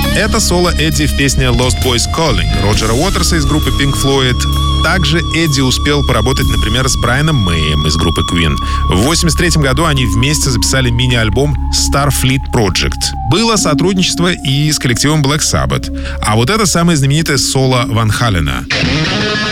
Это соло Эдди в песне «Lost Boys Calling» Роджера Уотерса из группы Pink Floyd. Также Эдди успел поработать, например, с Брайаном Мэем из группы Queen. В 1983 году они вместе записали мини-альбом Starfleet Project. Было сотрудничество и с коллективом Black Sabbath. А вот это самое знаменитое соло Ван Халена.